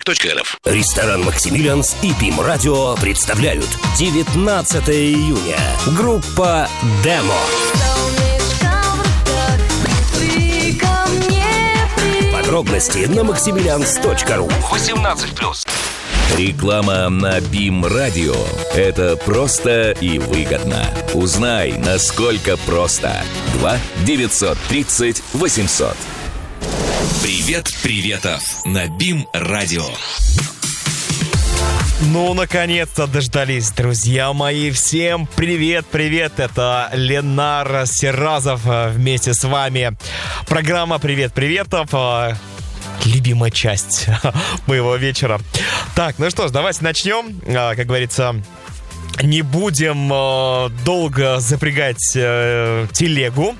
bim.rf. Ресторан «Максимилианс» и БИМ-радио представляют 19 июня. Группа «Демо». Подробности на maximilians.ru. 18+. Реклама на БИМ-радио – это просто и выгодно. Узнай, насколько просто. 2-930-800. Привет, приветов на БИМ-радио. Ну, наконец-то дождались, друзья мои. Всем привет-привет. Это Ленар Серазов вместе с вами. Программа «Привет-приветов». Любимая часть моего вечера. Так, ну что ж, давайте начнем. Как говорится, не будем долго запрягать телегу.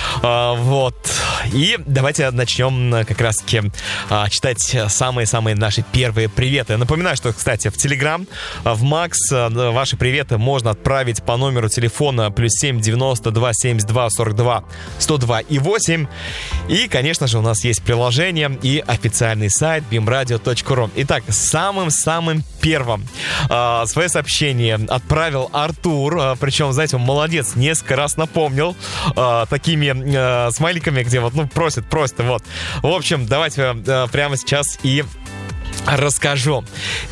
Вот. И давайте начнем как раз-таки читать самые-самые наши первые приветы. Напоминаю, что, кстати, в Telegram, в Макс ваши приветы можно отправить по номеру телефона +7 92 72 42 102 и 8. И, конечно же, у нас есть приложение и официальный сайт bimradio.ru. Итак, самым-самым первым свое сообщение отправил Артур. Причем, знаете, он молодец, несколько раз напомнил такими смайликами, где вот, ну, просит, вот. В общем, давайте прямо сейчас и расскажу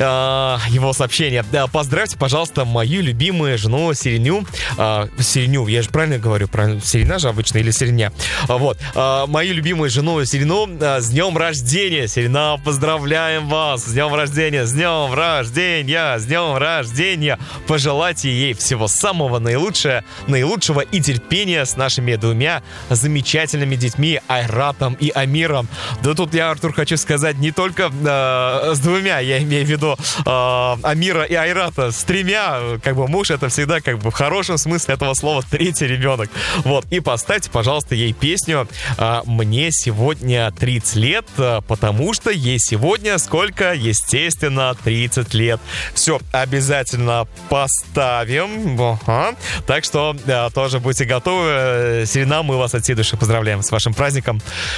его сообщение. Поздравьте, пожалуйста, мою любимую жену Сиреню. Сиреню, я же правильно говорю? Правильно? Сирена же обычно или Сиреня? Вот. Мою любимую жену Сирену с днем рождения. Сирена, поздравляем вас с днем рождения, с днем рождения, с днем рождения. Пожелайте ей всего самого наилучшего и терпения с нашими двумя замечательными детьми Айратом и Амиром. Да тут я, Артур, хочу сказать, не только с двумя, я имею в виду Амира и Айрата, с тремя, как бы муж — это всегда, как бы, в хорошем смысле этого слова, третий ребенок. Вот, и поставьте, пожалуйста, ей песню «Мне сегодня 30 лет», потому что ей сегодня сколько? Естественно, 30 лет. Все, обязательно поставим. Ага. Так что тоже будьте готовы. Сирена, мы вас от всей души поздравляем с вашим праздником.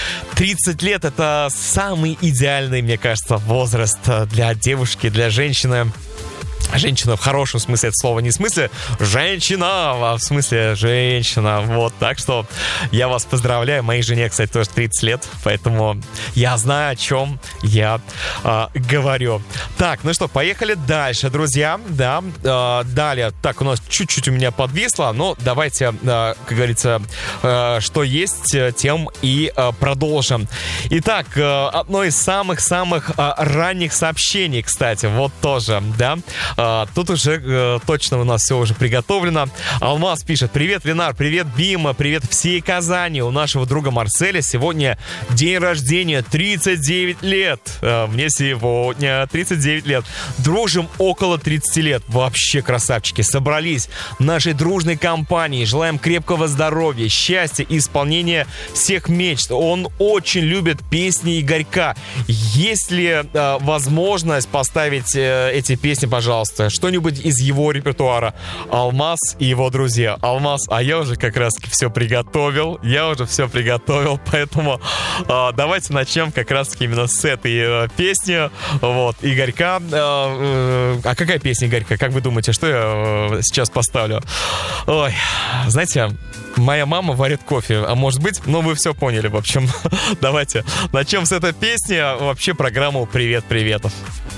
30 лет — это самый идеальный, мне кажется, возраст для девушки, для женщины. Женщина в хорошем смысле этого слова, не в смысле женщина, а в смысле женщина. Вот, так что я вас поздравляю. Моей жене, кстати, тоже 30 лет, поэтому я знаю, о чем я говорю. Так, ну что, поехали дальше, друзья. Да, далее. Так, у нас чуть-чуть у меня подвисло, но давайте, как говорится, что есть, тем и продолжим. Итак, одно из самых-самых ранних сообщений, кстати, вот тоже, да. Тут уже точно у нас все уже приготовлено. Алмаз пишет: привет, Ленар, привет, Бима, привет всей Казани. У нашего друга Марселя сегодня день рождения, 39 лет. Мне сегодня 39 лет. Дружим около 30 лет. Вообще красавчики. Собрались нашей дружной компанией. Желаем крепкого здоровья, счастья и исполнения всех мечт. Он очень любит песни Игорька. Есть ли возможность поставить эти песни, пожалуйста? Что-нибудь из его репертуара. Алмаз и его друзья. Алмаз, а я уже как раз все приготовил. Поэтому давайте начнем как раз именно с этой песни. Вот, Игорька. А какая песня Игорька? Как вы думаете, что я сейчас поставлю? Ой, знаете, моя мама варит кофе. А может быть, ну вы все поняли, в общем. Давайте начнем с этой песни. Вообще программу «Привет, приветов».